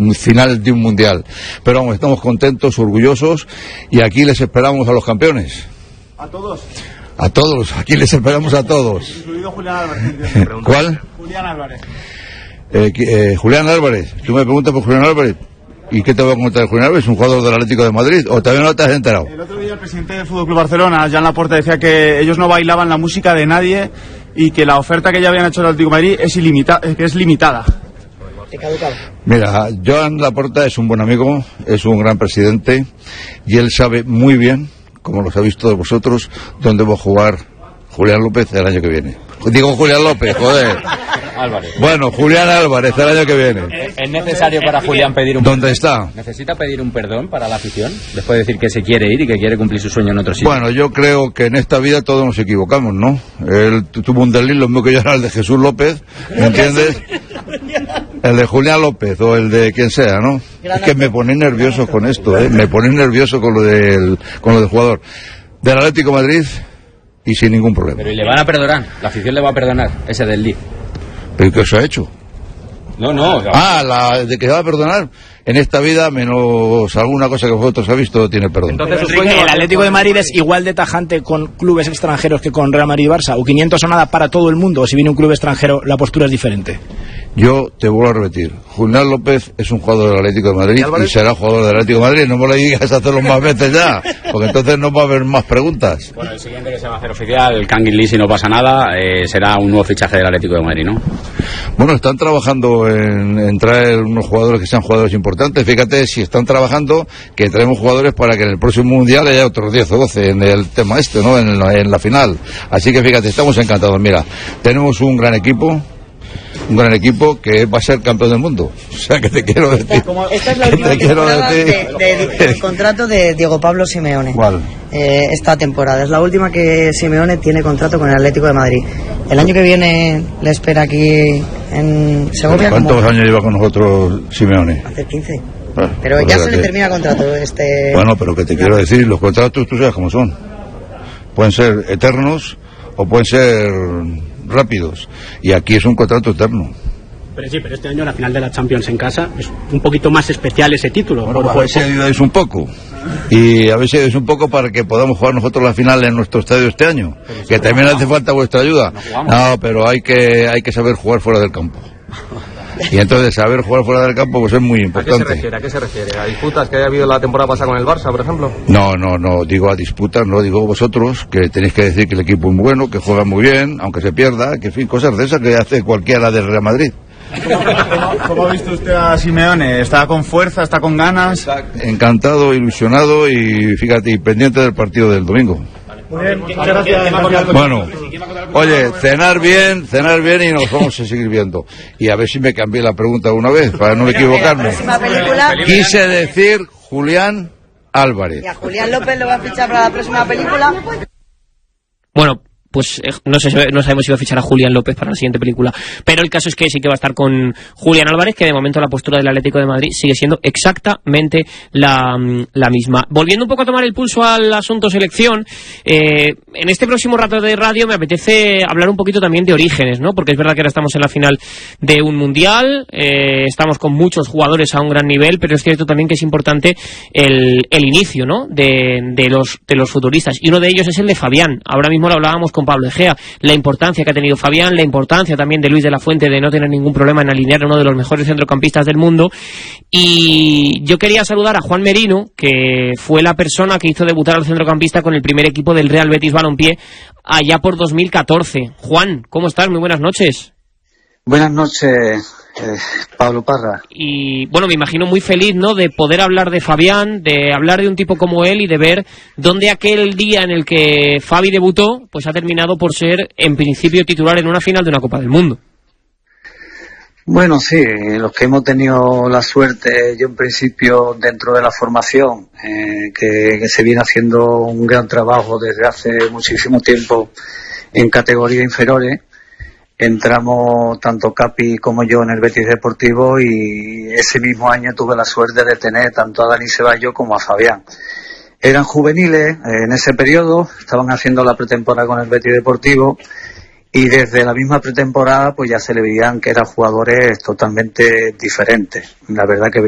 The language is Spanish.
finales de un mundial. Pero vamos, estamos contentos, orgullosos, y aquí les esperamos a los campeones. ¿A todos? A todos, aquí les esperamos a todos. Incluido Julián Álvarez. ¿Cuál? Julián Álvarez. Julián Álvarez. Tú me preguntas por Julián Álvarez. ¿Y qué te voy a comentar de Julián Álvarez? ¿Es un jugador del Atlético de Madrid? ¿O también no te has enterado? El otro día el presidente del FC Barcelona, Joan Laporta, decía que ellos no bailaban la música de nadie y que la oferta que ya habían hecho al Atlético de Madrid es limitada. Mira, Joan Laporta es un buen amigo, es un gran presidente, y él sabe muy bien, como los habéis todos vosotros, dónde va a jugar Julián López el año que viene. Digo Julián López, joder. Álvarez. Bueno, Julián Álvarez el año que viene. ¿Es necesario para Julián pedir un ¿Dónde está? ¿Necesita pedir un perdón para la afición? Después de decir que se quiere ir y que quiere cumplir su sueño en otro sitio. Bueno, yo creo que en esta vida todos nos equivocamos, ¿no? Él tuvo un desliz, lo mismo que yo era el de Jesús López, ¿me entiendes? El de Julián López o el de quien sea, ¿no? Es que me pone nervioso con esto, me pone nervioso con lo del jugador del Atlético de Madrid, y sin ningún problema. Pero ¿y le van a perdonar? La afición le va a perdonar ese desliz. ¿Pero qué se ha hecho? No. La de que va a perdonar. En esta vida, menos alguna cosa que vosotros habéis visto, tiene perdón. Entonces, Enrique, ¿el Atlético de Madrid es igual de tajante con clubes extranjeros que con Real Madrid y Barça? ¿O 500 o nada para todo el mundo? ¿O si viene un club extranjero, la postura es diferente? Yo te vuelvo a repetir, Julián López es un jugador del Atlético de Madrid y será jugador del Atlético de Madrid. No me lo digas hacerlo más veces ya, porque entonces no va a haber más preguntas. Bueno, el siguiente que se va a hacer oficial, el Kangin Lee, si no pasa nada, será un nuevo fichaje del Atlético de Madrid, ¿no? Bueno, están trabajando en traer unos jugadores que sean jugadores importantes. Fíjate, si están trabajando, que traemos jugadores para que en el próximo Mundial haya otros 10 o 12 en el tema ¿no? En la final. Así que fíjate, estamos encantados. Mira, tenemos un gran equipo que va a ser campeón del mundo. O sea, que te quiero decir. Esta es la última temporada del contrato de Diego Pablo Simeone. ¿Cuál? Esta temporada. Es la última que Simeone tiene contrato con el Atlético de Madrid. El año que viene le espera aquí en Segovia. ¿Cuántos años lleva con nosotros Simeone? Hace 15. Pero pues ya se le termina el contrato. Bueno, pero que te quiero decir, los contratos tú sabes cómo son. Pueden ser eternos o pueden ser rápidos, y aquí es un contrato eterno. Pero este año la final de la Champions en casa es un poquito más especial ese título. Bueno, a ver si ayudáis un poco, y a ver si ayudáis un poco para que podamos jugar nosotros la final en nuestro estadio este año, que también hace falta vuestra ayuda. No, pero hay que saber jugar fuera del campo. Y entonces saber jugar fuera del campo pues es muy importante. ¿A qué se refiere? ¿A disputas que haya habido la temporada pasada con el Barça, por ejemplo? No, digo a disputas, no digo vosotros, que tenéis que decir que el equipo es muy bueno, que juega muy bien, aunque se pierda, que en fin, cosas de esas que hace cualquiera del Real Madrid. ¿Cómo ha visto usted a Simeone? ¿Está con fuerza, está con ganas? Está encantado, ilusionado y fíjate, y pendiente del partido del domingo. Muy bien, muchas gracias. Bueno, oye, cenar bien y nos vamos a seguir viendo. Y a ver si me cambié la pregunta una vez, para no equivocarme. Quise decir Julián Álvarez. ¿Y a Julián López lo va a fichar para la próxima película? Bueno, pues no sabemos si va a fichar a Julián López para la siguiente película, pero el caso es que sí que va a estar con Julián Álvarez, que de momento la postura del Atlético de Madrid sigue siendo exactamente la misma. Volviendo un poco a tomar el pulso al asunto selección, en este próximo rato de radio me apetece hablar un poquito también de orígenes, ¿no? Porque es verdad que ahora estamos en la final de un mundial, estamos con muchos jugadores a un gran nivel, pero es cierto también que es importante el inicio, ¿no? de los futbolistas, y uno de ellos es el de Fabián. Ahora mismo lo hablábamos con Pablo Egea, la importancia que ha tenido Fabián, la importancia también de Luis de la Fuente de no tener ningún problema en alinear a uno de los mejores centrocampistas del mundo. Y yo quería saludar a Juan Merino, que fue la persona que hizo debutar al centrocampista con el primer equipo del Real Betis Balompié allá por 2014. Juan, ¿cómo estás? Muy buenas noches. Buenas noches, Pablo Parra. Y bueno, me imagino muy feliz, ¿no?, de poder hablar de Fabián, de hablar de un tipo como él y de ver dónde aquel día en el que Fabi debutó, pues ha terminado por ser en principio titular en una final de una Copa del Mundo. Bueno, sí, los que hemos tenido la suerte, yo en principio dentro de la formación, que se viene haciendo un gran trabajo desde hace muchísimo tiempo en categorías inferiores. Entramos tanto Capi como yo en el Betis Deportivo y ese mismo año tuve la suerte de tener tanto a Dani Ceballos como a Fabián. Eran juveniles en ese periodo, estaban haciendo la pretemporada con el Betis Deportivo y desde la misma pretemporada pues ya se le veían que eran jugadores totalmente diferentes. La verdad que